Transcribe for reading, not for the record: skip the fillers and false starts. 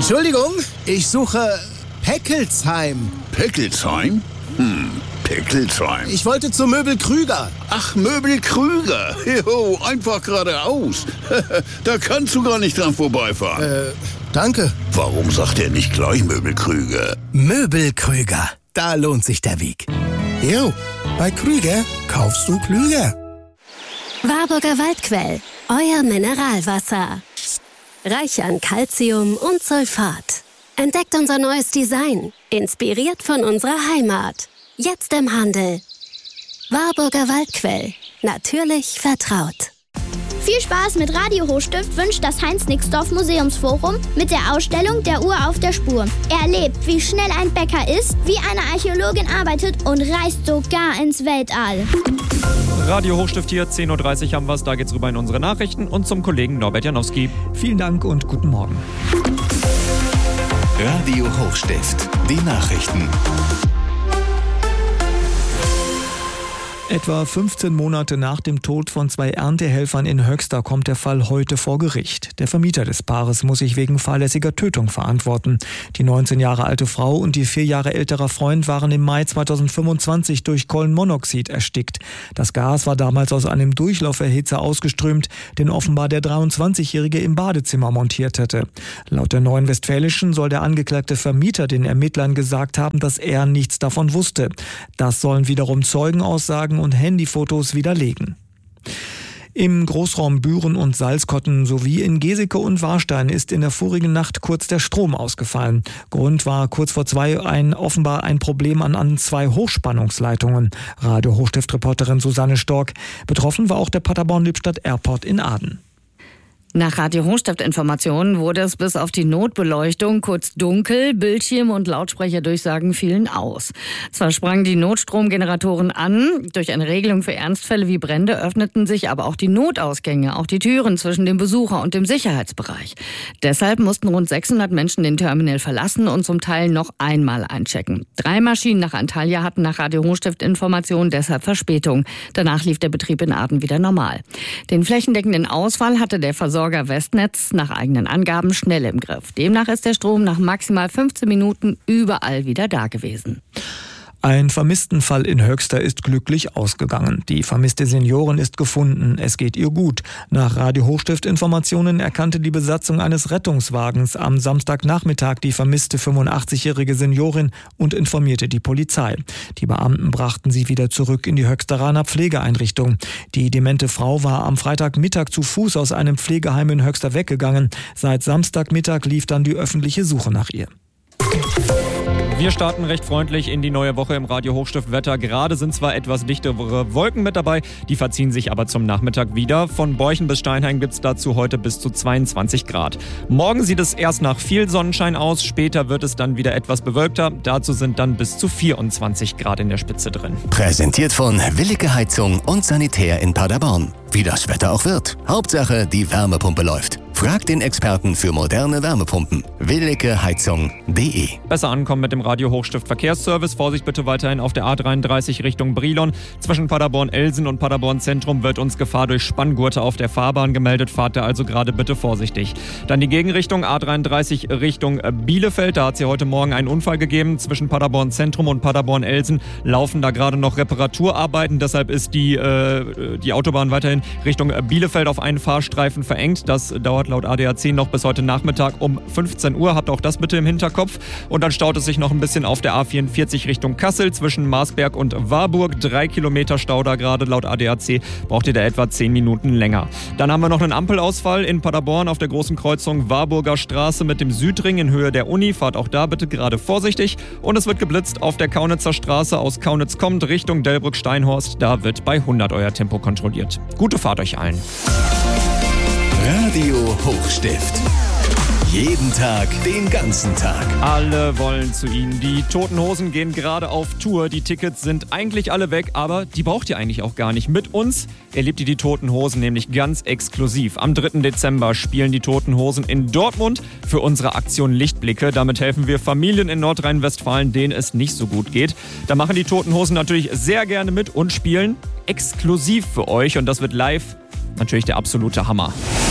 Entschuldigung, ich suche Peckelsheim. Peckelsheim? Peckelsheim. Ich wollte zu Möbel Krüger. Ach, Möbel Krüger. Jo, einfach geradeaus. Da kannst du gar nicht dran vorbeifahren. Danke. Warum sagt er nicht gleich Möbel Krüger? Möbel Krüger. Da lohnt sich der Weg. Jo, bei Krüger kaufst du klüger. Warburger Waldquell, euer Mineralwasser. Reich an Calcium und Sulfat. Entdeckt unser neues Design, inspiriert von unserer Heimat. Jetzt im Handel. Warburger Waldquell, natürlich vertraut. Viel Spaß mit Radio Hochstift wünscht das Heinz-Nixdorf Museumsforum mit der Ausstellung Der Uhr auf der Spur. Erlebt, wie schnell ein Bäcker ist, wie eine Archäologin arbeitet und reist sogar ins Weltall. Radio Hochstift hier, 10.30 Uhr haben wir es. Da geht's rüber in unsere Nachrichten und zum Kollegen Norbert Janowski. Vielen Dank und guten Morgen. Radio Hochstift, die Nachrichten. Etwa 15 Monate nach dem Tod von 2 Erntehelfern in Höxter kommt der Fall heute vor Gericht. Der Vermieter des Paares muss sich wegen fahrlässiger Tötung verantworten. Die 19 Jahre alte Frau und die 4 Jahre ältere Freund waren im Mai 2025 durch Kohlenmonoxid erstickt. Das Gas war damals aus einem Durchlauferhitzer ausgeströmt, den offenbar der 23-Jährige im Badezimmer montiert hätte. Laut der Neuen Westfälischen soll der angeklagte Vermieter den Ermittlern gesagt haben, dass er nichts davon wusste. Das sollen wiederum Zeugenaussagen und Handyfotos widerlegen. Im Großraum Büren und Salzkotten sowie in Geseke und Warstein ist in der vorigen Nacht kurz der Strom ausgefallen. Grund war kurz vor 2 offenbar ein Problem an 2 Hochspannungsleitungen. Radio Hochstift-Reporterin Susanne Stork. Betroffen war auch der Paderborn-Lippstadt Airport in Aden. Nach Radio Hochstift-Informationen wurde es bis auf die Notbeleuchtung kurz dunkel, Bildschirm und Lautsprecherdurchsagen fielen aus. Zwar sprangen die Notstromgeneratoren an, durch eine Regelung für Ernstfälle wie Brände öffneten sich aber auch die Notausgänge, auch die Türen zwischen dem Besucher und dem Sicherheitsbereich. Deshalb mussten rund 600 Menschen den Terminal verlassen und zum Teil noch einmal einchecken. 3 Maschinen nach Antalya hatten nach Radio Hochstift-Informationen deshalb Verspätung. Danach lief der Betrieb in Aden wieder normal. Den flächendeckenden Ausfall hatte der Versorger Westnetz nach eigenen Angaben schnell im Griff. Demnach ist der Strom nach maximal 15 Minuten überall wieder da gewesen. Ein Vermisstenfall in Höxter ist glücklich ausgegangen. Die vermisste Seniorin ist gefunden. Es geht ihr gut. Nach Radio Hochstift-Informationen erkannte die Besatzung eines Rettungswagens am Samstagnachmittag die vermisste 85-jährige Seniorin und informierte die Polizei. Die Beamten brachten sie wieder zurück in die Höxteraner Pflegeeinrichtung. Die demente Frau war am Freitagmittag zu Fuß aus einem Pflegeheim in Höxter weggegangen. Seit Samstagmittag lief dann die öffentliche Suche nach ihr. Wir starten recht freundlich in die neue Woche im Radio Hochstift Wetter. Gerade sind zwar etwas dichtere Wolken mit dabei, die verziehen sich aber zum Nachmittag wieder. Von Borchen bis Steinheim gibt es dazu heute bis zu 22 Grad. Morgen sieht es erst nach viel Sonnenschein aus, später wird es dann wieder etwas bewölkter. Dazu sind dann bis zu 24 Grad in der Spitze drin. Präsentiert von Willige Heizung und Sanitär in Paderborn. Wie das Wetter auch wird. Hauptsache, die Wärmepumpe läuft. Fragt den Experten für moderne Wärmepumpen. willigeheizung.de. Besser ankommen mit dem Radio Hochstift Verkehrsservice. Vorsicht bitte weiterhin auf der A33 Richtung Brilon. Zwischen Paderborn-Elsen und Paderborn-Zentrum wird uns Gefahr durch Spanngurte auf der Fahrbahn gemeldet. Fahrt da also gerade bitte vorsichtig. Dann die Gegenrichtung A33 Richtung Bielefeld. Da hat es ja heute Morgen einen Unfall gegeben. Zwischen Paderborn-Zentrum und Paderborn-Elsen laufen da gerade noch Reparaturarbeiten. Deshalb ist die Autobahn weiterhin Richtung Bielefeld auf einen Fahrstreifen verengt. Das dauert laut ADAC noch bis heute Nachmittag um 15 Uhr. Habt auch das bitte im Hinterkopf. Und dann staut es sich noch ein bisschen auf der A44 Richtung Kassel zwischen Marsberg und Warburg. 3 Kilometer Stau da gerade. Laut ADAC braucht ihr da etwa 10 Minuten länger. Dann haben wir noch einen Ampelausfall in Paderborn auf der großen Kreuzung Warburger Straße mit dem Südring in Höhe der Uni. Fahrt auch da bitte gerade vorsichtig. Und es wird geblitzt auf der Kaunitzer Straße aus Kaunitz kommt Richtung Delbrück-Steinhorst. Da wird bei 100 euer Tempo kontrolliert. Gute Fahrt euch allen. Radio Hochstift. Jeden Tag, den ganzen Tag. Alle wollen zu ihnen. Die Toten Hosen gehen gerade auf Tour. Die Tickets sind eigentlich alle weg, aber die braucht ihr eigentlich auch gar nicht. Mit uns erlebt ihr die Toten Hosen nämlich ganz exklusiv. Am 3. Dezember spielen die Toten Hosen in Dortmund für unsere Aktion Lichtblicke. Damit helfen wir Familien in Nordrhein-Westfalen, denen es nicht so gut geht. Da machen die Toten Hosen natürlich sehr gerne mit und spielen exklusiv für euch. Und das wird live natürlich der absolute Hammer.